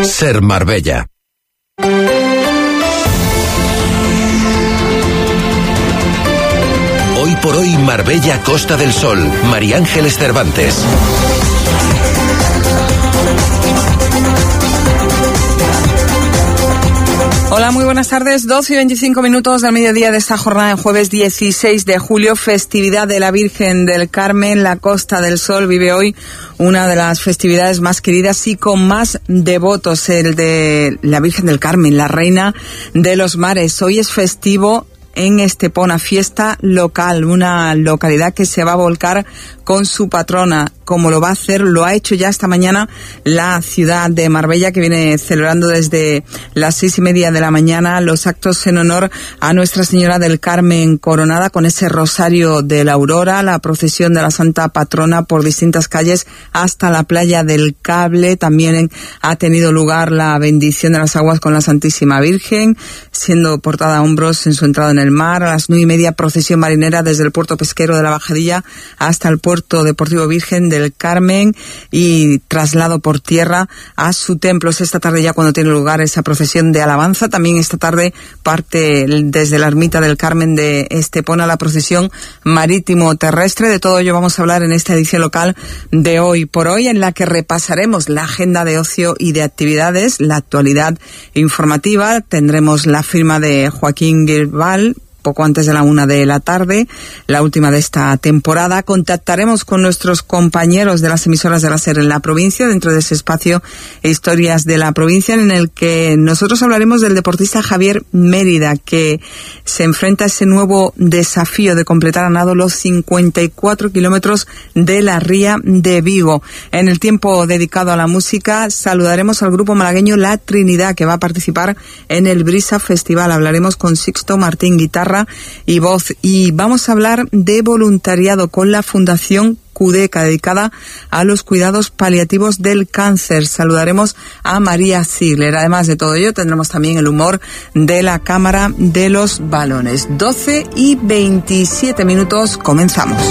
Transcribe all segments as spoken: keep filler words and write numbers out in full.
Ser Marbella. Hoy por hoy, Marbella, Costa del Sol. María Ángeles Cervantes. Hola, muy buenas tardes. doce y veinticinco minutos del mediodía de esta jornada de jueves dieciséis de julio, festividad de la Virgen del Carmen. La Costa del Sol vive hoy una de las festividades más queridas y con más devotos, el de la Virgen del Carmen, la Reina de los Mares. Hoy es festivo en Estepona, fiesta local, una localidad que se va a volcar con su patrona, como lo va a hacer, lo ha hecho ya esta mañana la ciudad de Marbella, que viene celebrando desde las seis y media de la mañana los actos en honor a Nuestra Señora del Carmen Coronada, con ese rosario de la Aurora, la procesión de la Santa Patrona por distintas calles hasta la playa del Cable. También ha tenido lugar la bendición de las aguas con la Santísima Virgen, siendo portada a hombros en su entrada en el mar. A las nueve y media, procesión marinera desde el puerto pesquero de la Bajadilla hasta el puerto deportivo Virgen del Carmen y traslado por tierra a su templo. Es esta tarde ya cuando tiene lugar esa procesión de alabanza. También esta tarde parte desde la ermita del Carmen de Estepona la procesión marítimo terrestre. De todo ello vamos a hablar en esta edición local de Hoy por Hoy, en la que repasaremos la agenda de ocio y de actividades, la actualidad informativa. Tendremos la firma de Joaquín Girbal poco antes de la una de la tarde, la última de esta temporada. Contactaremos con nuestros compañeros de las emisoras de la SER en la provincia, dentro de ese espacio Historias de la Provincia, en el que nosotros hablaremos del deportista Javier Mérida, que se enfrenta a ese nuevo desafío de completar a nado los cincuenta y cuatro kilómetros de la Ría de Vigo. En el tiempo dedicado a la música, saludaremos al grupo malagueño La Trinidad, que va a participar en el Brisa Festival. Hablaremos con Sixto Martín, guitarra y voz, y vamos a hablar de voluntariado con la Fundación Cudeca, dedicada a los cuidados paliativos del cáncer. Saludaremos a María Ziegler. Además de todo ello, tendremos también el humor de la Cámara de los Balones. doce y veintisiete minutos, comenzamos.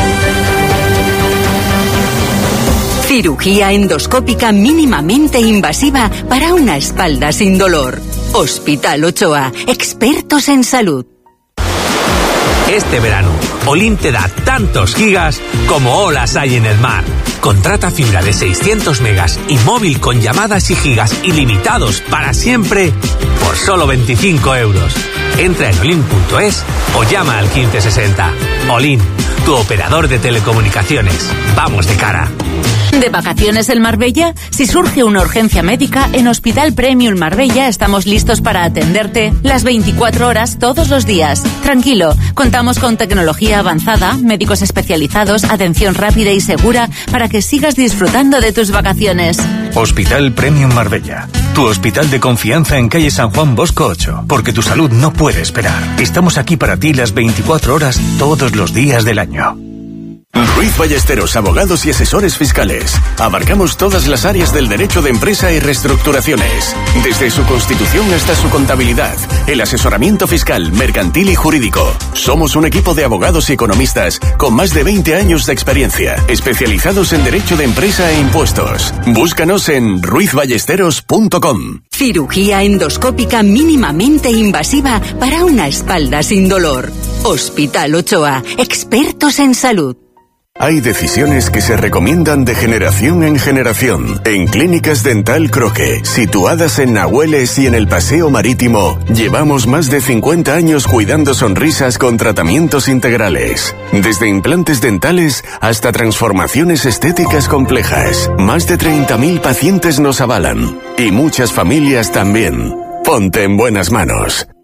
Cirugía endoscópica mínimamente invasiva para una espalda sin dolor. Hospital Ochoa, expertos en salud. Este verano, Olin te da tantos gigas como olas hay en el mar. Contrata fibra de seiscientos megas y móvil con llamadas y gigas ilimitados para siempre por solo veinticinco euros. Entra en olin punto es o llama al quince sesenta. Olin, tu operador de telecomunicaciones. Vamos de cara. ¿De vacaciones en Marbella? Si surge una urgencia médica, en Hospital Premium Marbella estamos listos para atenderte las veinticuatro horas todos los días. Tranquilo, contamos con tecnología avanzada, médicos especializados, atención rápida y segura para que sigas disfrutando de tus vacaciones. Hospital Premium Marbella, tu hospital de confianza en calle San Juan Bosco ocho, porque tu salud no puede esperar. Estamos aquí para ti las veinticuatro horas todos los días del año. Ruiz Ballesteros, abogados y asesores fiscales. Abarcamos todas las áreas del derecho de empresa y reestructuraciones, desde su constitución hasta su contabilidad, el asesoramiento fiscal, mercantil y jurídico. Somos un equipo de abogados y economistas con más de veinte años de experiencia, especializados en derecho de empresa e impuestos. Búscanos en ruiz ballesteros punto com. Cirugía endoscópica mínimamente invasiva para una espalda sin dolor. Hospital Ochoa, expertos en salud. Hay decisiones que se recomiendan de generación en generación. En Clínicas Dental Croque, situadas en Nahueles y en el Paseo Marítimo, llevamos más de cincuenta años cuidando sonrisas con tratamientos integrales. Desde implantes dentales hasta transformaciones estéticas complejas. Más de treinta mil pacientes nos avalan. Y muchas familias también. Ponte en buenas manos.